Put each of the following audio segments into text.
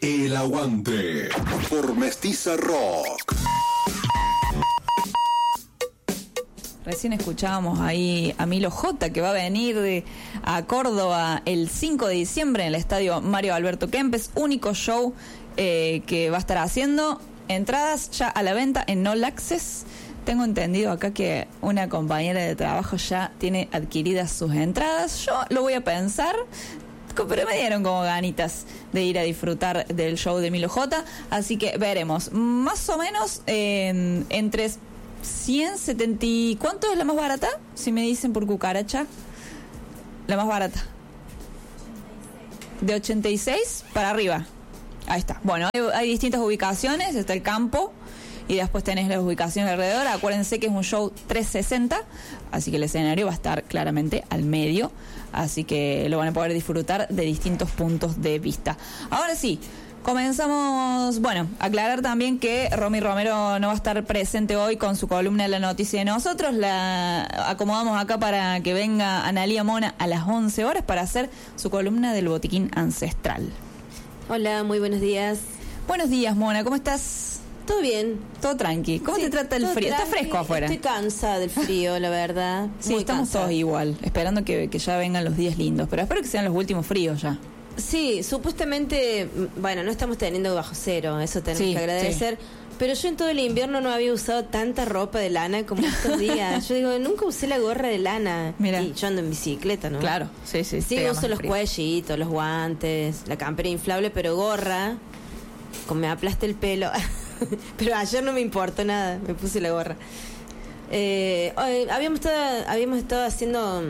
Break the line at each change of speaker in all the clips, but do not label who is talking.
El Aguante por Mestiza Rock.
Recién escuchábamos ahí a Milo J, que va a venir a Córdoba el 5 de diciembre en el estadio Mario Alberto Kempes. Único show que va a estar haciendo. Entradas ya a la venta en All Access. Tengo entendido acá que una compañera de trabajo ya tiene adquiridas sus entradas. Yo lo voy a pensar, pero me dieron como ganitas de ir a disfrutar del show de Milo J. Así que veremos. Más o menos entre 170 y... ¿Cuánto es la más barata? Si me dicen por cucaracha. La más barata. De 86 para arriba. Ahí está. Bueno, hay distintas ubicaciones. Está el campo y después tenés las ubicaciones alrededor. Acuérdense que es un show 360, así que el escenario va a estar claramente al medio. Así que lo van a poder disfrutar de distintos puntos de vista. Ahora sí, comenzamos. Bueno, aclarar también que Romy Romero no va a estar presente hoy con su columna La Noticia de Nosotros. La acomodamos acá para que venga Analía Mona a las 11 horas para hacer su columna del Botiquín Ancestral.
Hola, muy buenos días.
Buenos días, Mona, ¿cómo estás?
Todo bien.
Todo tranqui. ¿Cómo te trata el frío? Está fresco afuera.
Estoy cansada del frío, la verdad.
Sí,
muy
estamos
cansada.
todos igual, esperando que ya vengan los días lindos, pero espero que sean los últimos fríos ya.
Sí, supuestamente, bueno, no estamos teniendo bajo cero, eso tenemos que agradecer. Sí. Pero yo en todo el invierno no había usado tanta ropa de lana como estos días. Yo digo, nunca usé la gorra de lana.
Mira.
Y yo ando en bicicleta, ¿no?
Claro, sí.
Sí, uso los cuellitos, los guantes, la campera inflable, pero gorra, como me aplaste el pelo. Pero ayer no me importó nada, me puse la gorra. Habíamos estado haciendo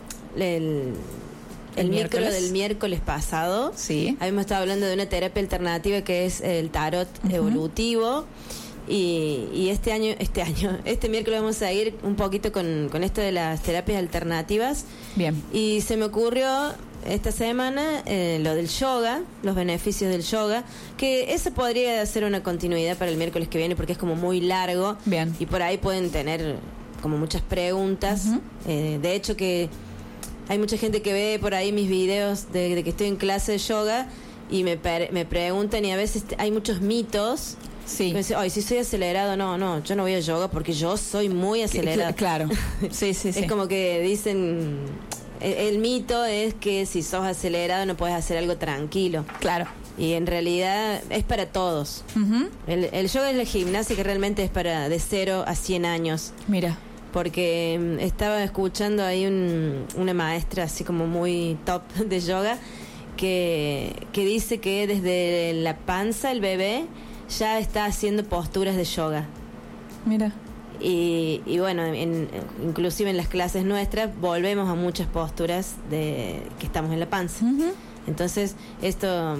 el micro del miércoles pasado.
Sí.
Habíamos estado hablando de una terapia alternativa que es el tarot evolutivo. Y este miércoles vamos a ir un poquito con esto de las terapias alternativas.
Bien.
Y se me ocurrió esta semana lo del yoga, los beneficios del yoga, que eso podría ser una continuidad para el miércoles que viene porque es como muy largo.
Bien.
Y por ahí pueden tener como muchas preguntas. De hecho que hay mucha gente que ve por ahí mis videos de que estoy en clase de yoga y me preguntan, y a veces hay muchos mitos.
Sí.
Dicen, ay, si soy acelerado, no, yo no voy a yoga porque yo soy muy acelerado.
Claro. Sí.
Es como que dicen, el mito es que si sos acelerado no puedes hacer algo tranquilo.
Claro.
Y en realidad es para todos. El yoga es la gimnasia que realmente es para de 0 a 100 años.
Mira.
Porque estaba escuchando ahí una maestra así como muy top de yoga que dice que desde la panza el bebé ya está haciendo posturas de yoga.
Mira.
Y bueno, inclusive en las clases nuestras volvemos a muchas posturas de que estamos en la panza. Entonces esto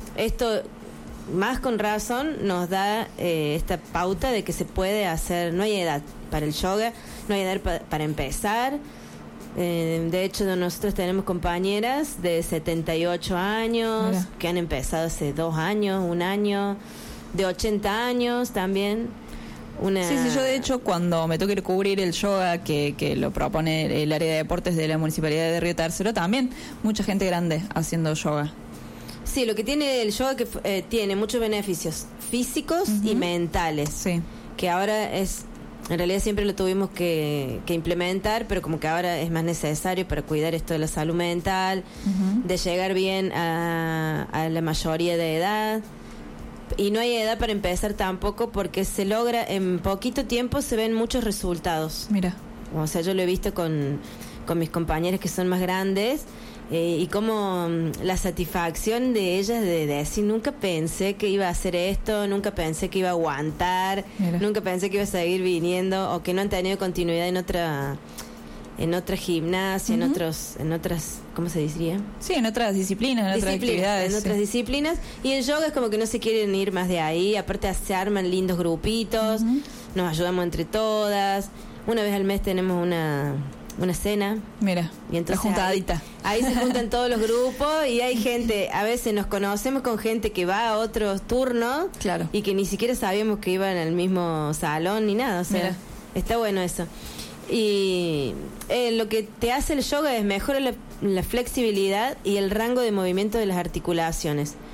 más con razón nos da esta pauta de que se puede hacer. No hay edad para el yoga, no hay edad para empezar. De hecho, nosotros tenemos compañeras de 78 años. Mira. Que han empezado hace 2 años, 1 año, de 80 años también. Sí,
yo de hecho cuando me toque cubrir el yoga que lo propone el área de deportes de la Municipalidad de Río Tercero, también mucha gente grande haciendo yoga.
Sí, lo que tiene el yoga que tiene muchos beneficios físicos y mentales.
Sí.
Que ahora en realidad siempre lo tuvimos que implementar, pero como que ahora es más necesario para cuidar esto de la salud mental, de llegar bien a la mayoría de edad. Y no hay edad para empezar tampoco porque se logra, en poquito tiempo se ven muchos resultados.
Mira.
O sea, yo lo he visto con mis compañeras que son más grandes. Y como la satisfacción de ellas de decir, nunca pensé que iba a hacer esto, nunca pensé que iba a aguantar. Mira. Nunca pensé que iba a seguir viniendo, o que no han tenido continuidad en otra gimnasia, en otras, ¿cómo se diría?
Sí, en otras disciplinas, otras actividades.
En otras disciplinas. Y el yoga es como que no se quieren ir más de ahí. Aparte se arman lindos grupitos, nos ayudamos entre todas. Una vez al mes tenemos una cena.
Mira,
y entonces
la juntadita.
Ahí se juntan todos los grupos y hay gente, a veces nos conocemos con gente que va a otros turnos.
Claro.
Y que ni siquiera sabíamos que iban al mismo salón ni nada. O sea, mira. Está bueno eso. Y lo que te hace el yoga es mejorar la flexibilidad y el rango de movimiento de las articulaciones.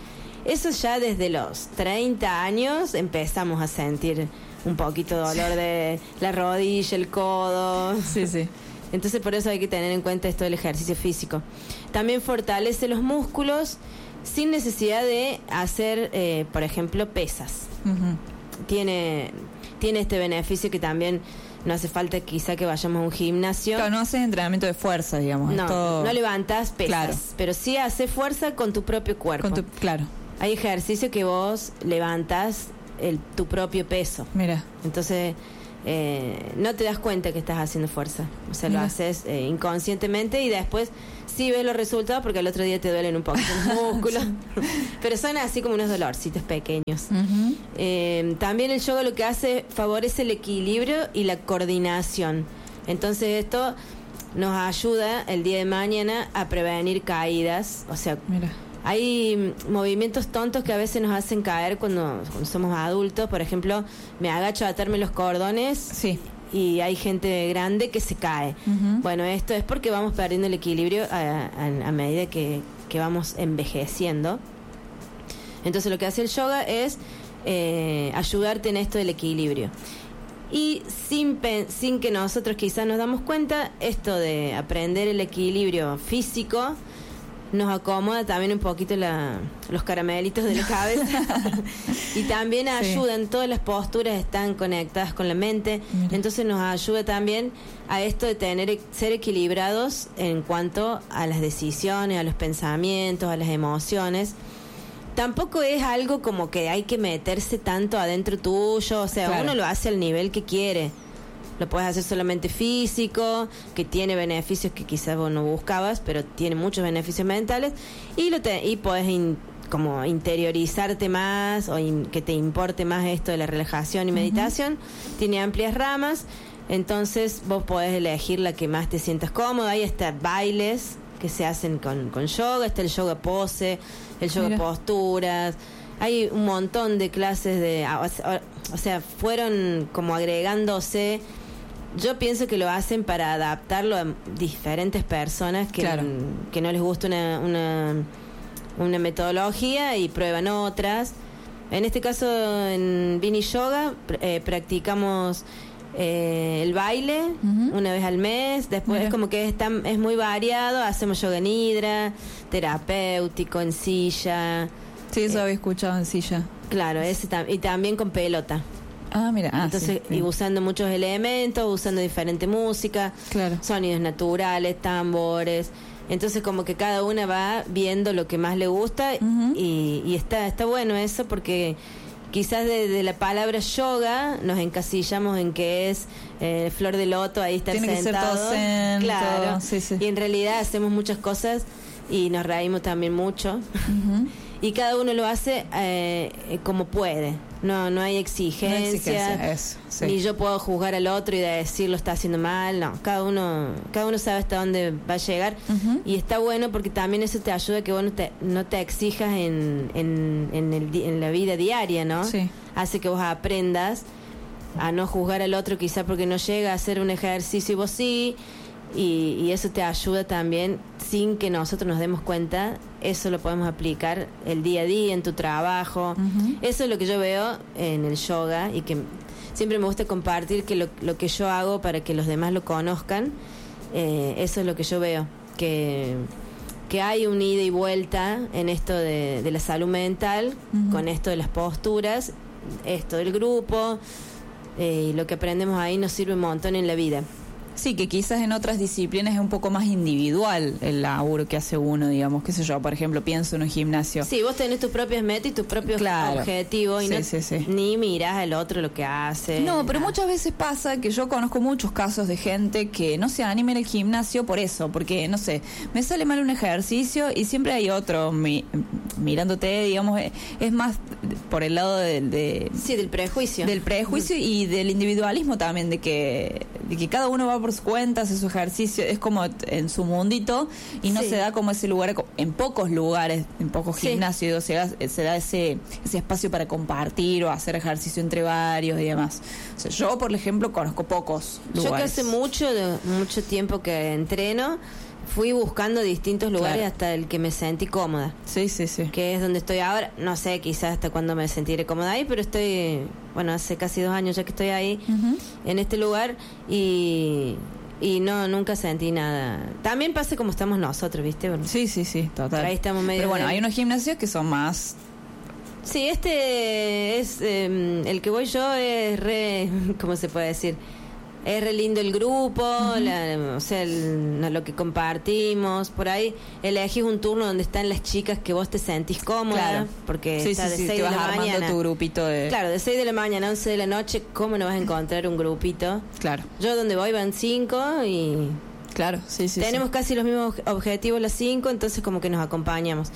Eso ya desde los 30 años empezamos a sentir un poquito de dolor de la rodilla, el codo.
Sí, sí.
Entonces por eso hay que tener en cuenta esto del ejercicio físico. También fortalece los músculos sin necesidad de hacer, por ejemplo, pesas.
Uh-huh.
Tiene este beneficio que también no hace falta quizá que vayamos a un gimnasio.
Claro, no haces entrenamiento de fuerza, digamos.
No levantas pesas,
claro.
Pero sí haces fuerza con tu propio cuerpo.
Claro.
Hay ejercicio que vos levantas tu propio peso.
Mira.
Entonces no te das cuenta que estás haciendo fuerza. O sea, lo haces inconscientemente y después sí ves los resultados porque al otro día te duelen un poco los músculos. Pero son así como unos dolorcitos pequeños.
Uh-huh.
También el yoga lo que hace favorece el equilibrio y la coordinación. Entonces esto nos ayuda el día de mañana a prevenir caídas. O sea,
mira,
hay movimientos tontos que a veces nos hacen caer cuando somos adultos. Por ejemplo, me agacho a atarme los cordones.
Sí.
Y hay gente grande que se cae.
Uh-huh.
Bueno, esto es porque vamos perdiendo el equilibrio a medida que vamos envejeciendo. Entonces lo que hace el yoga es ayudarte en esto del equilibrio. Y sin que nosotros quizás nos damos cuenta, esto de aprender el equilibrio físico nos acomoda también un poquito los caramelitos de la cabeza. Y también ayudan, todas las posturas están conectadas con la mente. Mira. Entonces nos ayuda también a esto de ser equilibrados en cuanto a las decisiones, a los pensamientos, a las emociones. Tampoco es algo como que hay que meterse tanto adentro tuyo, o sea, claro, uno lo hace al nivel que quiere. Lo puedes hacer solamente físico, que tiene beneficios que quizás vos no buscabas, pero tiene muchos beneficios mentales, y podés como interiorizarte más o que te importe más esto de la relajación y meditación. Tiene amplias ramas, entonces vos podés elegir la que más te sientas cómodo. Hay hasta bailes que se hacen con yoga, está el yoga pose, el yoga posturas. Hay un montón de clases o sea, fueron como agregándose. Yo pienso que lo hacen para adaptarlo a diferentes personas que no les gusta una metodología y prueban otras. En este caso, en Vini Yoga practicamos el baile una vez al mes. Después es como que es muy variado. Hacemos yoga nidra, terapéutico, en silla.
Sí, eso había escuchado, en silla.
Claro, y también con pelota.
Ah, mira.
Entonces,
sí.
Y usando muchos elementos, usando diferente música,
claro,
sonidos naturales, tambores. Entonces, como que cada una va viendo lo que más le gusta. Y está bueno eso, porque quizás de la palabra yoga nos encasillamos en que es flor de loto, ahí estar
tiene
sentado.
Que ser todo zen,
claro.
Todo, sí.
Y en realidad hacemos muchas cosas y nos reímos también mucho. Y cada uno lo hace como puede. No hay exigencia.
Eso, sí.
Ni yo puedo juzgar al otro y decir lo está haciendo mal. No, cada uno sabe hasta dónde va a llegar. Y está bueno porque también eso te ayuda a que vos no te exijas en la vida diaria, ¿no?
Sí.
Hace que vos aprendas a no juzgar al otro quizá porque no llega a hacer un ejercicio y vos sí. Y eso te ayuda también sin que nosotros nos demos cuenta. Eso lo podemos aplicar el día a día en tu trabajo. Eso es lo que yo veo en el yoga y que siempre me gusta compartir que lo que yo hago para que los demás lo conozcan. Eso es lo que yo veo, que hay un ida y vuelta en esto de la salud mental, con esto de las posturas, esto del grupo, y lo que aprendemos ahí nos sirve un montón en la vida.
Sí, que quizás en otras disciplinas es un poco más individual el laburo que hace uno, digamos, qué sé yo, por ejemplo, pienso en un gimnasio.
Sí, vos tenés tus propias metas y tus propios objetivos y ni mirás al otro lo que hace.
No, pero muchas veces pasa que yo conozco muchos casos de gente que no se anima en el gimnasio por eso, porque, no sé, me sale mal un ejercicio y siempre hay otro mirándote, digamos, es más por el lado
sí, del prejuicio.
Del prejuicio y del individualismo también, de que cada uno va por su cuenta, hace su ejercicio, es como en su mundito y no se da como ese lugar, en pocos lugares, en pocos gimnasios se da ese espacio para compartir o hacer ejercicio entre varios y demás. O sea, yo, por ejemplo, conozco pocos lugares.
Yo que hace mucho tiempo que entreno, fui buscando distintos lugares
Claro.
hasta el que me sentí cómoda.
Sí.
Que es donde estoy ahora. No sé quizás hasta cuándo me sentiré cómoda ahí, pero estoy, bueno, hace casi 2 años ya que estoy ahí, en este lugar, y no, nunca sentí nada. También pasa como estamos nosotros, ¿viste? Bueno,
Sí, total.
ahí estamos medio
Pero bueno,
de-
hay unos gimnasios que son más...
sí, este es el que voy yo es re, ¿cómo se puede decir? Es re lindo el grupo, o sea, lo que compartimos. Por ahí elegís un turno donde están las chicas que vos te sentís cómoda,
Claro.
porque
Sí,
está de 6
te
de
vas
la
armando
mañana.
tu grupito de...
Claro, de 6 de la mañana a 11 de la noche, ¿cómo no vas a encontrar un grupito?
Claro,
Yo donde voy van 5 y
claro, sí.
tenemos casi los mismos objetivos los 5, entonces como que nos acompañamos.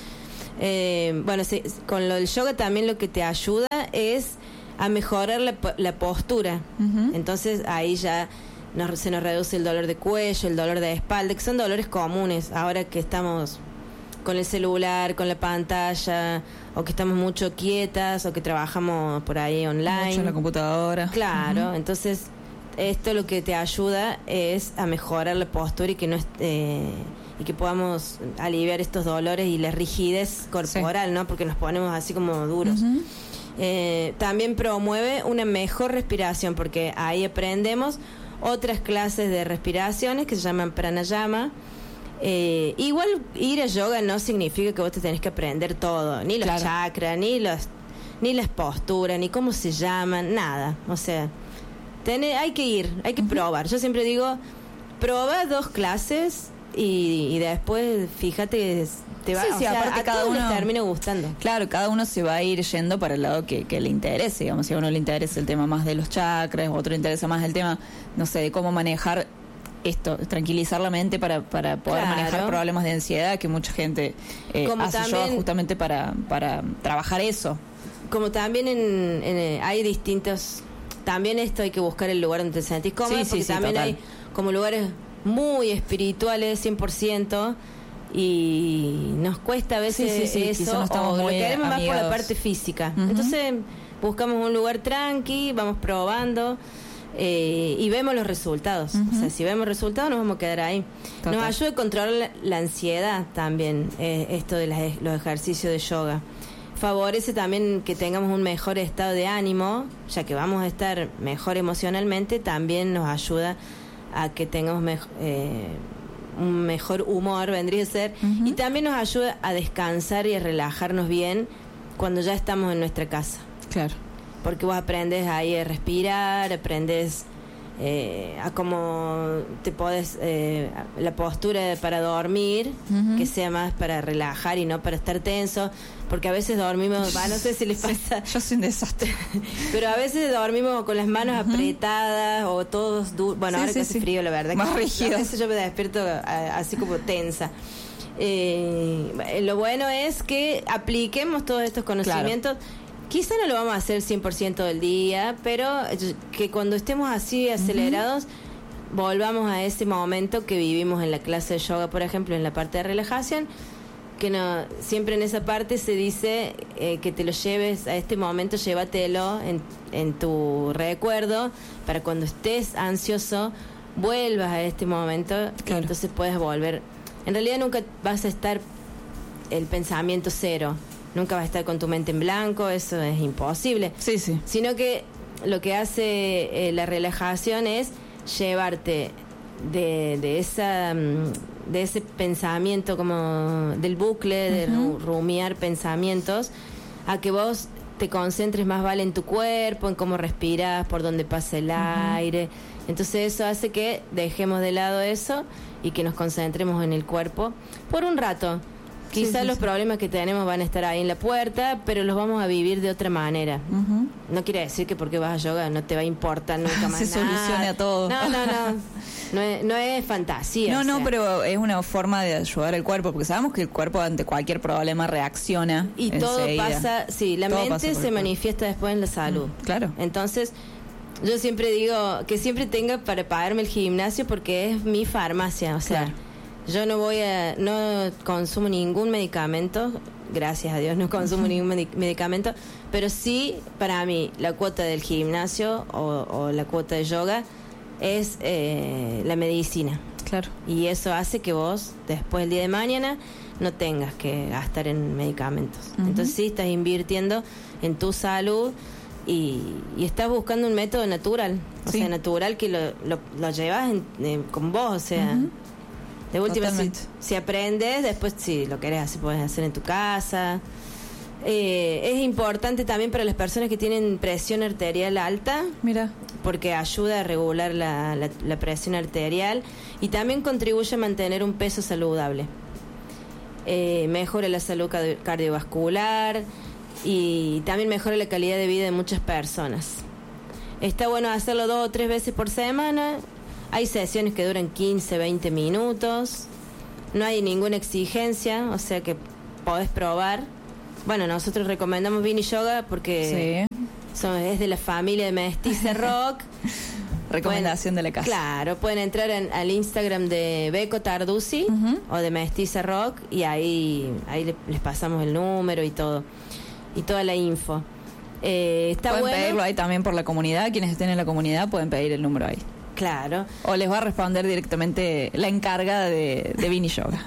Bueno, con lo del yoga también lo que te ayuda es a mejorar la postura. Entonces ahí ya se nos reduce el dolor de cuello, el dolor de espalda, que son dolores comunes ahora que estamos con el celular, con la pantalla, o que estamos mucho quietas, o que trabajamos por ahí online.
Mucho en la computadora.
Claro, entonces esto lo que te ayuda es a mejorar la postura y que no y que podamos aliviar estos dolores y la rigidez corporal, ¿no? Porque nos ponemos así como duros. También promueve una mejor respiración, porque ahí aprendemos otras clases de respiraciones que se llaman pranayama. Igual ir a yoga no significa que vos te tenés que aprender todo, ni los chakras, ni las posturas, ni cómo se llaman, nada. O sea, hay que ir, hay que probar. Yo siempre digo, proba 2 clases y después fíjate, te va,
Sí,
o
sí,
sea,
aparte
a
cada
todos les
uno-
termina gustando.
Claro, cada uno se va a ir yendo para el lado que le interese, digamos. Si a uno le interesa el tema más de los chakras, otro le interesa más el tema, no sé, de cómo manejar esto, tranquilizar la mente para poder
Claro.
manejar problemas de ansiedad, que mucha gente
Como
hace
también-
yoga justamente para trabajar eso.
Como también hay distintos, también esto hay que buscar el lugar donde te sentís cómoda,
Sí,
porque
sí,
también
total.
hay como lugares muy espirituales 100%, y nos cuesta a veces
Sí, sí, quizá
eso,
no estamos
o lo
muy
queremos más por la
amigados.
parte física.
Ujú.
Entonces buscamos un lugar tranqui, vamos probando y vemos los resultados. O sea, si vemos resultados nos vamos a quedar ahí.
Total.
Nos ayuda a controlar la ansiedad también, esto de los ejercicios de yoga. Favorece también que tengamos un mejor estado de ánimo, ya que vamos a estar mejor emocionalmente. También nos ayuda a que tengamos un mejor humor, vendría a ser. Y también nos ayuda a descansar y a relajarnos bien cuando ya estamos en nuestra casa.
Claro.
Porque vos aprendes ahí a respirar, aprendes a cómo te podés, la postura para dormir, que sea más para relajar y no para estar tenso, porque a veces dormimos, no sé si les pasa,
Yo soy un desastre.
pero a veces dormimos con las manos apretadas o todos duros. Bueno,
Sí,
ahora
sí,
que hace
sí.
frío, la verdad.
Más
que
rígido.
A veces yo me despierto así como tensa. Lo bueno es que apliquemos todos estos conocimientos. Quizá no lo vamos a hacer 100% del día, pero que cuando estemos así acelerados, volvamos a ese momento que vivimos en la clase de yoga, por ejemplo, en la parte de relajación, que no siempre en esa parte se dice que te lo lleves a este momento, llévatelo en tu recuerdo, para cuando estés ansioso, vuelvas a este momento,
Claro.
y entonces puedes volver. En realidad nunca vas a estar el pensamiento cero. Nunca vas a estar con tu mente en blanco, eso es imposible.
Sí, sí.
Sino que lo que hace la relajación es llevarte de ese pensamiento, como del bucle, de rumiar pensamientos, a que vos te concentres más en tu cuerpo, en cómo respiras, por dónde pasa el aire. Entonces eso hace que dejemos de lado eso y que nos concentremos en el cuerpo por un rato. Quizás los problemas que tenemos van a estar ahí en la puerta, pero los vamos a vivir de otra manera. No quiere decir que porque vas a yoga no te va a importar nunca más
Se
nada.
solucione a todo.
No es fantasía.
No,
o
no,
sea.
pero es una forma de ayudar al cuerpo, porque sabemos que el cuerpo ante cualquier problema reacciona.
Y todo
enseguida.
pasa, sí, la
Todo pasa
mente
por el
se
cuerpo.
manifiesta después en la salud.
Claro.
Entonces, yo siempre digo que siempre tenga para pagarme el gimnasio, porque es mi farmacia. O sea,
Claro.
yo no consumo ningún medicamento, gracias a Dios no consumo ningún medicamento, pero sí, para mí, la cuota del gimnasio o la cuota de yoga es la medicina.
Claro.
Y eso hace que vos, después del día de mañana, no tengas que gastar en medicamentos. Entonces sí estás invirtiendo en tu salud y estás buscando un método natural. O sea, natural que lo llevas con vos, o sea... De última, si aprendes, después si lo querés hacer, puedes hacer en tu casa. Es importante también para las personas que tienen presión arterial alta.
Mira.
Porque ayuda a regular la presión arterial y también contribuye a mantener un peso saludable. Mejora la salud cardiovascular y también mejora la calidad de vida de muchas personas. Está bueno hacerlo 2 o 3 veces por semana. Hay sesiones que duran 15, 20 minutos. No hay ninguna exigencia, o sea que podés probar. Bueno, nosotros recomendamos Vini Yoga porque es de la familia de Mestiza Rock.
Recomendación de la casa.
Claro, pueden entrar al Instagram de Beco Tarduzzi o de Mestiza Rock y ahí les pasamos el número y todo. Y toda la info. Está
pueden
bueno.
pedirlo ahí también por la comunidad. Quienes estén en la comunidad pueden pedir el número ahí.
Claro.
O les va a responder directamente la encargada de Vini Yoga.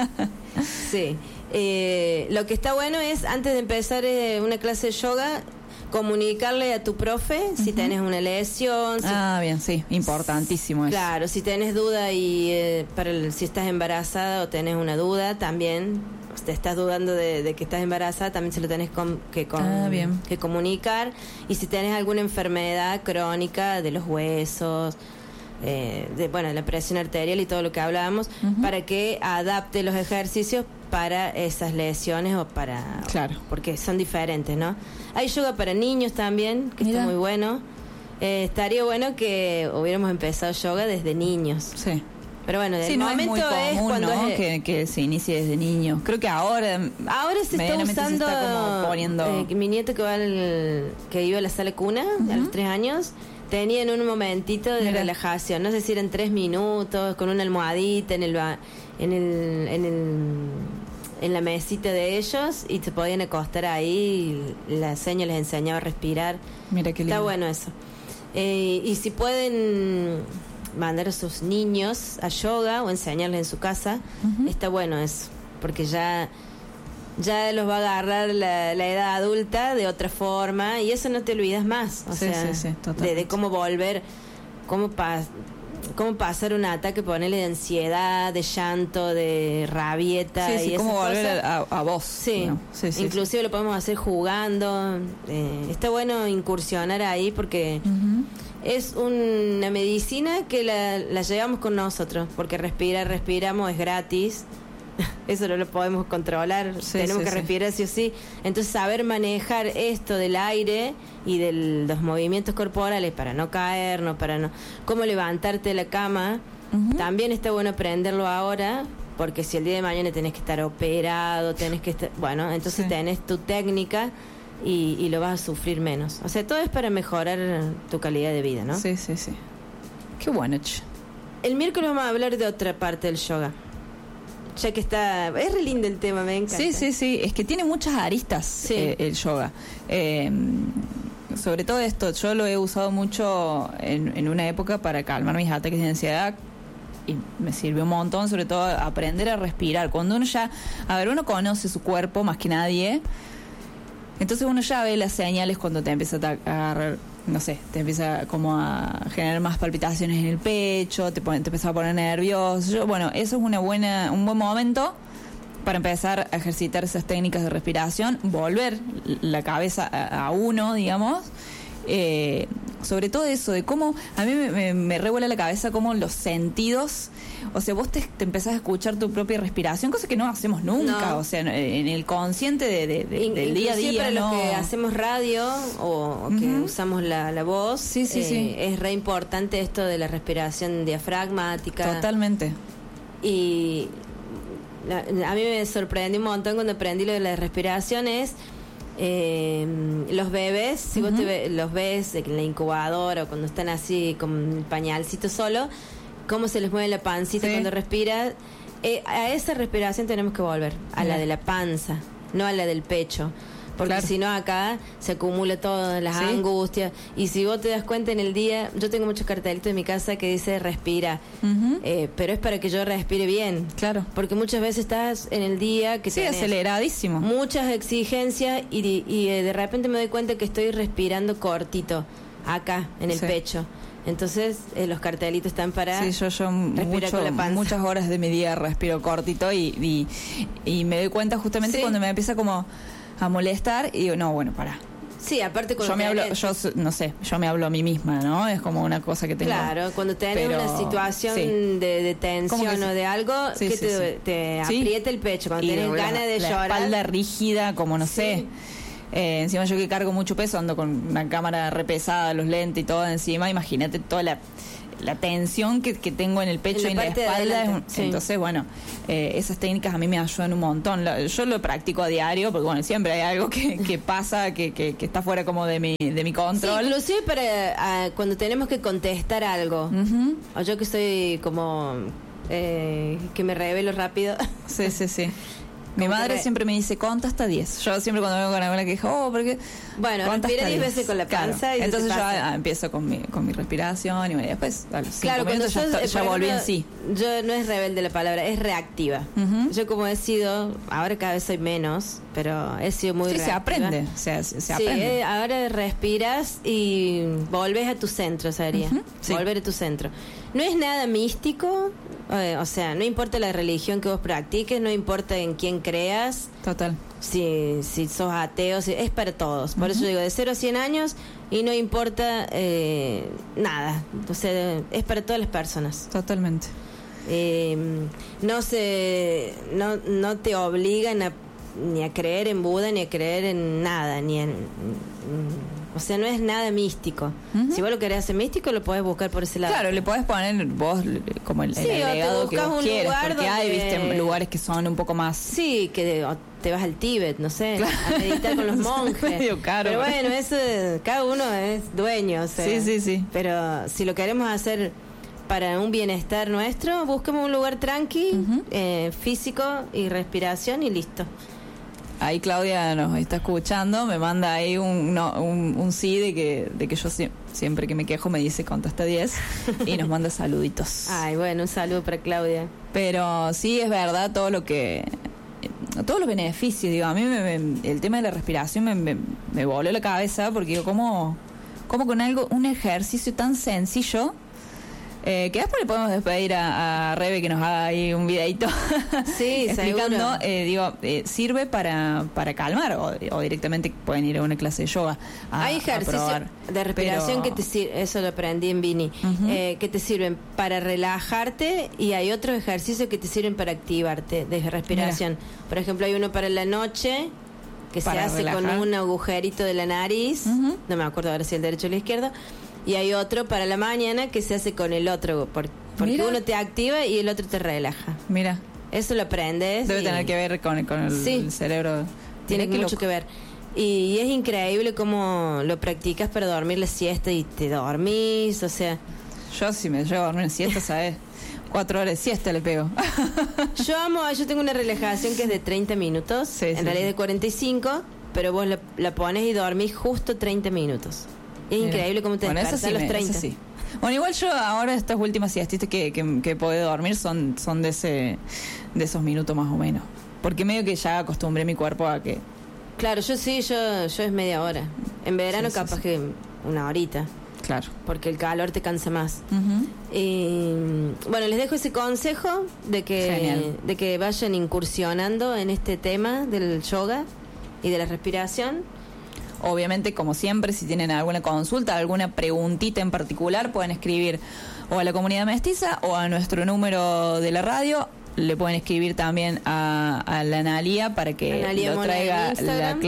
Sí. Lo que está bueno es, antes de empezar una clase de yoga, comunicarle a tu profe si tenés una lesión.
Bien, sí, importantísimo eso.
Claro, si tenés duda y si estás embarazada o tenés una duda, también te estás dudando de que estás embarazada, también se lo tenés que comunicar. Y si tenés alguna enfermedad crónica de los huesos, la presión arterial y todo lo que hablábamos, para que adapte los ejercicios para esas lesiones o para...
Claro.
Porque son diferentes, ¿no? Hay yoga para niños también, que está muy bueno. Estaría bueno que hubiéramos empezado yoga desde niños.
Sí.
Pero bueno, el momento
es muy común,
cuando
¿no? que se inicie desde niños. Creo que ahora
se está usando.
Se está como poniendo...
mi nieto que iba a la sala cuna a los 3 años, tenían un momentito de relajación. No sé si eran 3 minutos con una almohadita en la mesita de ellos y se podían acostar ahí y la señora les enseñaba a respirar.
Mira qué lindo.
Está bueno eso. Y si pueden mandar a sus niños a yoga o enseñarles en su casa, está bueno eso, porque ya los va a agarrar la edad adulta de otra forma y eso no te olvidas más. O sea, de cómo volver, cómo pasar un ataque, ponerle de ansiedad, de llanto, de rabieta y
cómo volver
cosas.
a vos.
Sí,
¿no?
Inclusive lo podemos hacer jugando. Está bueno incursionar ahí porque es una medicina que la llevamos con nosotros, porque respiramos, es gratis. Eso no lo podemos controlar, tenemos que respirar sí o sí. Entonces saber manejar esto del aire y de los movimientos corporales para no caer, cómo levantarte de la cama, también está bueno aprenderlo ahora, porque si el día de mañana tenés que estar operado, entonces tenés tu técnica y lo vas a sufrir menos. O sea, todo es para mejorar tu calidad de vida, ¿no?
Sí. Qué bueno.
El miércoles vamos a hablar de otra parte del yoga. Ya que es re lindo el tema, me encanta.
Sí, es que tiene muchas aristas el yoga. Sobre todo esto, yo lo he usado mucho en una época para calmar mis ataques de ansiedad y me sirvió un montón, sobre todo aprender a respirar. Cuando uno conoce su cuerpo más que nadie, entonces uno ya ve las señales cuando te empieza a agarrar, no sé, te empieza como a generar más palpitaciones en el pecho, te empieza a poner nervioso. Eso es un buen momento para empezar a ejercitar esas técnicas de respiración, volver la cabeza a uno, digamos. Sobre todo eso, de cómo a mí me revuela la cabeza cómo los sentidos, o sea, vos te empezás a escuchar tu propia respiración, cosa que no hacemos nunca, o sea, en el consciente del día a día.
Para los que hacemos radio o que usamos la voz, es re importante esto de la respiración diafragmática.
Totalmente.
Y a mí me sorprendió un montón cuando aprendí lo de las respiraciones. Los bebés, si vos los ves en la incubadora o cuando están así con el pañalcito solo, cómo se les mueve la pancita cuando respira, a esa respiración tenemos que volver, a la de la panza, no a la del pecho, Porque
Claro.
si no acá se acumula todas las
Sí.
angustias. Y si vos te das cuenta en el día, yo tengo muchos cartelitos en mi casa que dice respira,
Ujú.
pero es para que yo respire bien.
Claro.
Porque muchas veces estás en el día que
Sí,
tenés
aceleradísimo.
muchas exigencias y de repente me doy cuenta que estoy respirando cortito acá en el
Sí.
pecho. Entonces los cartelitos están para
Sí, yo
respirar con la panza.
muchas horas de mi día respiro cortito y me doy cuenta justamente
Sí.
cuando me empieza como a molestar y digo, no, bueno, pará.
Sí, aparte cuando
Yo me hablo,
tenés-
no sé, yo me hablo a mí misma, ¿no? Es como una cosa que tengo.
Claro, cuando tenés
Pero,
una situación
sí.
de
¿Cómo
tensión
que
o
sí?
de algo
Sí,
que
sí, sí.
te
Sí.
aprieta el pecho, cuando
Y
tenés
la-
ganas de
la
llorar.
espalda rígida, como no
Sí.
sé. Encima yo que cargo mucho peso, ando con una cámara re pesada, los lentes y todo encima, imagínate toda la tensión que tengo en el pecho
En
y
la
en la
parte de
espalda.
adelante, sí.
Entonces, bueno, esas técnicas a mí me ayudan un montón. Yo lo practico a diario, porque bueno, siempre hay algo que pasa, que está fuera como de mi
Sí,
control.
inclusive para cuando tenemos que contestar algo.
Ujú.
O yo que soy como que me revelo rápido.
Sí, sí, sí. Mi
Como que
madre
re-
siempre me dice, conta hasta 10. Yo siempre cuando vengo con alguna queja, porque
Bueno,
conta
respira
hasta
10 veces con la panza y se te
entonces yo
pasa.
empiezo con mi respiración y después a los 5
Claro, cuando
minutos
yo,
ya
por
volví en
ejemplo,
sí.
yo no es rebelde la palabra, es reactiva.
Ujú.
Yo como he sido, ahora cada vez soy menos, pero he sido muy
Sí, se
reactiva.
aprende, se
Sí,
aprende.
ahora respiras y volves a tu centro, sería.
Ujú, sí.
Volver a tu centro. No es nada místico, o sea, no importa la religión que vos practiques, no importa en quién creas,
Total.
si sos ateo, es para todos. Por eso digo, de 0 a 100 años y no importa nada. O sea, es para todas las personas.
Totalmente.
No te obligan ni a creer en Buda, ni a creer en nada, o sea, no es nada místico.
Ujú.
Si vos lo querés hacer místico, lo podés buscar por ese lado.
Claro, le podés poner vos como el
Sí, o te
agregado que
buscas
vos
un
quieras,
lugar
porque hay,
donde-
viste, lugares que son un poco más...
Sí, o te vas al Tíbet, no sé, a meditar con los monjes.
Medio caro.
Pero bueno, eso, cada uno es dueño, o sea.
Sí, sí, sí.
Pero si lo queremos hacer para un bienestar nuestro, busquemos un lugar tranqui,
Ujú.
físico y respiración y listo.
Ahí Claudia nos está escuchando, me manda ahí un sí de que yo siempre que me quejo me dice conta hasta 10 y nos manda saluditos.
Ay, bueno, un saludo para Claudia.
Pero sí es verdad todos los beneficios, digo, a mí el tema de la respiración me voló la cabeza porque digo, ¿cómo con un ejercicio tan sencillo? Que después le podemos despedir a Rebe que nos haga ahí un videito
Sí,
explicando,
seguro.
sirve para calmar o directamente pueden ir a una clase de yoga
Hay
a
ejercicios
probar.
de respiración
Pero-
que te sirven, eso lo aprendí en Vini,
Ujú.
que te sirven para relajarte y hay otros ejercicios que te sirven para activarte de respiración. Por ejemplo, hay uno para la noche que
Para
se hace
relajar.
con un agujerito de la nariz,
Ujú.
no me acuerdo ahora si el derecho o el izquierdo, y hay otro para la mañana que se hace con el otro, porque
Mira.
uno te activa y el otro te relaja.
Mira,
Eso lo aprendes.
debe
y-
tener que ver con el
Sí.
cerebro.
Tiene
Mira qué
mucho
loco.
que ver. Y es increíble cómo lo practicas para dormir la siesta y te dormís, o sea,
Yo si me llevo a dormir en siesta, ¿sabes? 4 horas de siesta le pego.
yo tengo una relajación que es de 30 minutos,
Sí,
en
sí,
realidad
sí.
es de 45, pero vos la pones y dormís justo 30 minutos. Es
Mira.
increíble cómo te
Bueno,
despertas a los 30.
eso sí. Bueno, igual yo ahora estas últimas siestitas que he podido dormir son de esos minutos más o menos. Porque medio que ya acostumbré mi cuerpo a que...
Claro, yo es media hora. En verano
Sí, sí,
capaz
sí.
que una horita,
Claro.
porque el calor te cansa más.
Ujú.
Y bueno, les dejo ese consejo
Genial.
de que vayan incursionando en este tema del yoga y de la respiración.
Obviamente, como siempre, si tienen alguna consulta, alguna preguntita en particular, pueden escribir o a la comunidad mestiza o a nuestro número de la radio. Le pueden escribir también a la Analía para que
Analía
lo
Mona
traiga
en Instagram.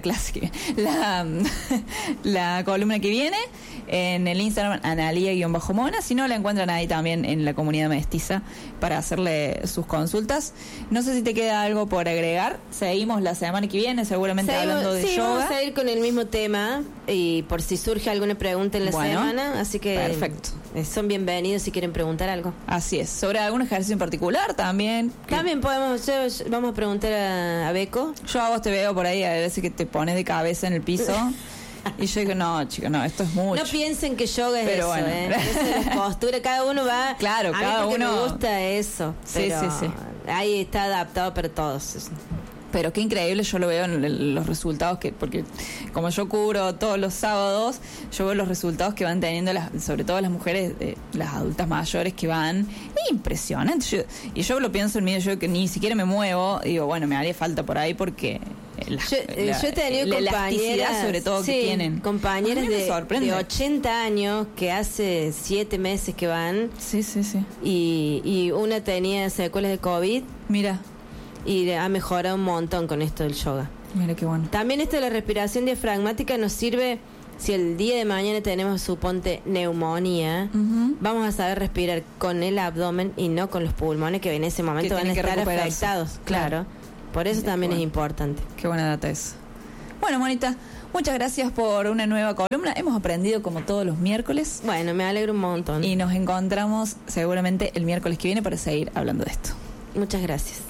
la columna que viene en el Instagram Analía_Mona. Si no, la encuentran ahí también en la comunidad mestiza para hacerle sus consultas. No sé si te queda algo por agregar. Seguimos la semana que viene, seguramente hablando de
sí,
yoga.
vamos a ir con el mismo tema y por si surge alguna pregunta en la
Bueno,
semana, así que
perfecto.
son bienvenidos si quieren preguntar algo.
Así es. ¿Sobre algún ejercicio en particular también?
También vamos a preguntar a Beco.
Yo a vos te veo por ahí a veces que te pones de cabeza en el piso. Y yo digo, no, chicos, no, esto es mucho.
No piensen que yoga es eso,
bueno.
Eso es postura, cada uno va.
Claro,
a
cada
mí
uno.
me gusta eso.
Sí.
Ahí está adaptado para todos.
Pero qué increíble, yo lo veo en los resultados porque como yo cubro todos los sábados, yo veo los resultados que van teniendo sobre todo las mujeres, las adultas mayores que van, es impresionante. Yo lo pienso en mí, yo que ni siquiera me muevo, digo, bueno, me haría falta por ahí porque
yo he tenido
la
compañeras,
elasticidad sobre todo que tienen.
Compañeras de 80 años que hace 7 meses que van.
Sí.
Y una tenía secuelas de COVID.
Mira.
Y ha mejorado un montón con esto del yoga.
Mira qué bueno.
También esto de la respiración diafragmática nos sirve si el día de mañana tenemos, suponte, neumonía. Vamos a saber respirar con el abdomen y no con los pulmones, que en ese momento van a estar afectados. Claro. Por eso también es importante.
Qué buena data es. Bueno, Monita, muchas gracias por una nueva columna. Hemos aprendido como todos los miércoles.
Bueno, me alegro un montón.
Y nos encontramos seguramente el miércoles que viene para seguir hablando de esto.
Muchas gracias.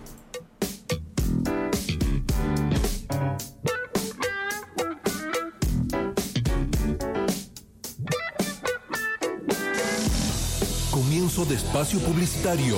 Comienzo de espacio publicitario.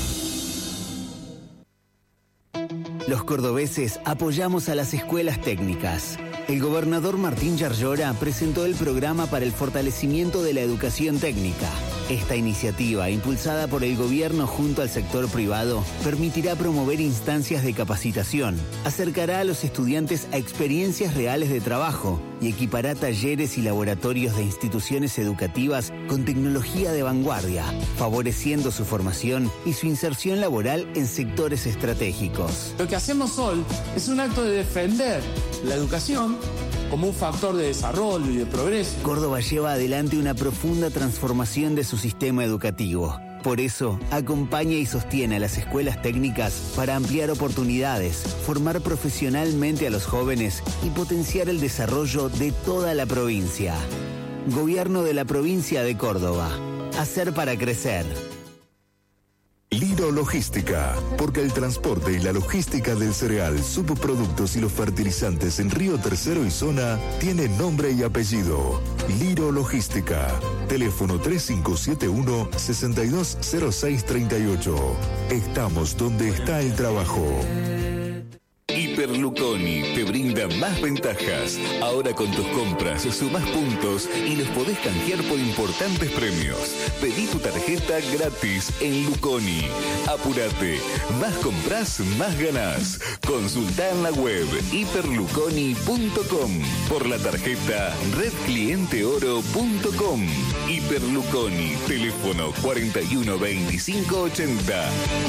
Los cordobeses apoyamos a las escuelas técnicas. El gobernador Martín Yarlora presentó el programa para el fortalecimiento de la educación técnica. Esta iniciativa, impulsada por el gobierno junto al sector privado, permitirá promover instancias de capacitación, acercará a los estudiantes a experiencias reales de trabajo y equipará talleres y laboratorios de instituciones educativas con tecnología de vanguardia, favoreciendo su formación y su inserción laboral en sectores estratégicos.
Lo que hacemos hoy es un acto de defender la educación como un factor de desarrollo y de progreso.
Córdoba lleva adelante una profunda transformación de su sistema educativo. Por eso, acompaña y sostiene a las escuelas técnicas para ampliar oportunidades, formar profesionalmente a los jóvenes y potenciar el desarrollo de toda la provincia. Gobierno de la provincia de Córdoba. Hacer para crecer.
Liro Logística, porque el transporte y la logística del cereal, subproductos y los fertilizantes en Río Tercero y zona tiene nombre y apellido. Liro Logística. Teléfono 3571-620638. Estamos donde está el trabajo.
Hiperluconi te brinda más ventajas. Ahora con tus compras sumás puntos y los podés canjear por importantes premios. Pedí tu tarjeta gratis en Luconi. Apúrate, más compras, más ganás. Consultá en la web hiperluconi.com por la tarjeta redclienteoro.com. Hiperluconi, teléfono 412580.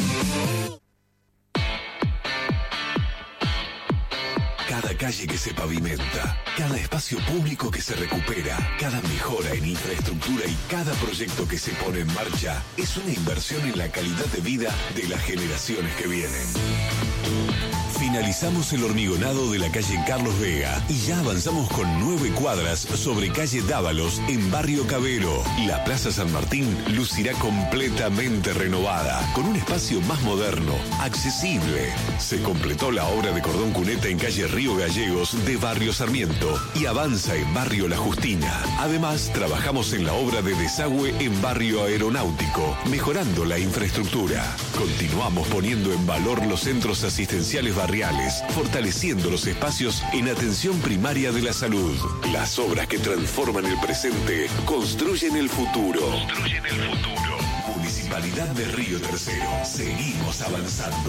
Cada calle que se pavimenta, cada espacio público que se recupera, cada mejora en infraestructura y cada proyecto que se pone en marcha es una inversión en la calidad de vida de las generaciones que vienen. Finalizamos el hormigonado de la calle Carlos Vega y ya avanzamos con 9 cuadras sobre calle Dávalos en Barrio Cabero. La Plaza San Martín lucirá completamente renovada, con un espacio más moderno, accesible. Se completó la obra de cordón cuneta en calle Río Gallegos de Barrio Sarmiento y avanza en Barrio La Justina. Además, trabajamos en la obra de desagüe en Barrio Aeronáutico, mejorando la infraestructura. Continuamos poniendo en valor los centros asistenciales barriales, fortaleciendo los espacios en atención primaria de la salud. Las obras que transforman el presente construyen el futuro. Municipalidad de Río Tercero. Seguimos avanzando.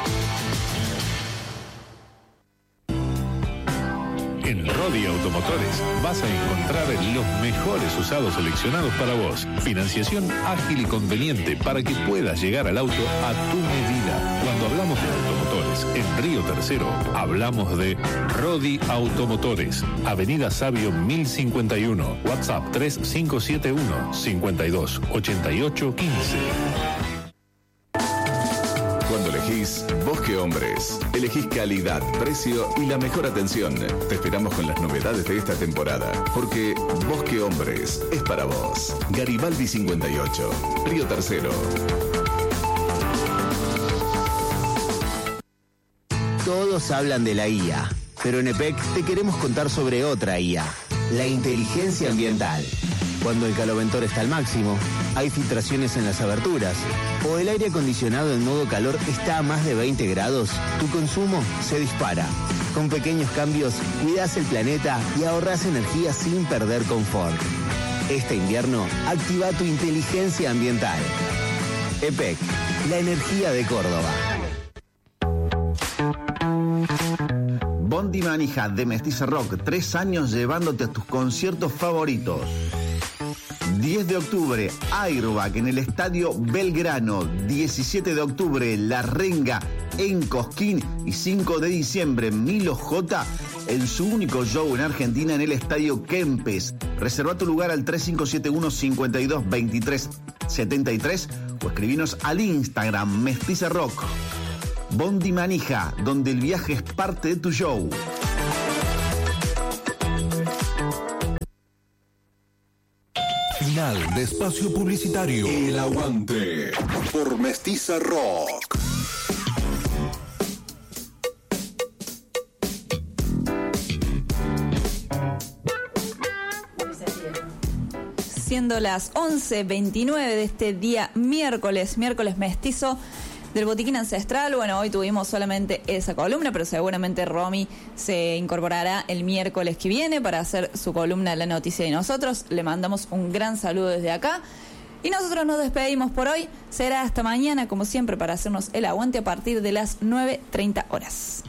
En Rodi Automotores vas a encontrar los mejores usados seleccionados para vos. Financiación ágil y conveniente para que puedas llegar al auto a tu medida. Cuando hablamos de automotores en Río Tercero, hablamos de Rodi Automotores. Avenida Sabio 1051. WhatsApp 3571 52 88 15.
Cuando elegís Bosque Home Hombres. Elegís calidad, precio y la mejor atención. Te esperamos con las novedades de esta temporada, porque Bosque Hombres es para vos. Garibaldi 58, Río Tercero.
Todos hablan de la IA, pero en EPEC te queremos contar sobre otra IA, la inteligencia ambiental. Cuando el caloventor está al máximo, hay filtraciones en las aberturas, o el aire acondicionado en modo calor está a más de 20 grados, tu consumo se dispara. Con pequeños cambios, cuidás el planeta y ahorrás energía sin perder confort. Este invierno, activa tu inteligencia ambiental. EPEC, la energía de Córdoba.
Bondi Manija de Mestiza Rock, 3 años llevándote a tus conciertos favoritos. 10 de octubre, Airbag en el Estadio Belgrano. 17 de octubre, La Renga en Cosquín. Y 5 de diciembre, Milo J en su único show en Argentina en el Estadio Kempes. Reserva tu lugar al 3571-522373 o escribinos al Instagram Mestiza Rock. Bondi Manija, donde el viaje es parte de tu show.
Final de espacio publicitario. El aguante por Mestiza Rock.
Siendo las 11:29 de este día miércoles mestizo del Botiquín Ancestral. Bueno, hoy tuvimos solamente esa columna, pero seguramente Romy se incorporará el miércoles que viene para hacer su columna La Noticia de Nosotros. Le mandamos un gran saludo desde acá. Y nosotros nos despedimos por hoy. Será hasta mañana, como siempre, para hacernos el aguante a partir de las 9:30 horas.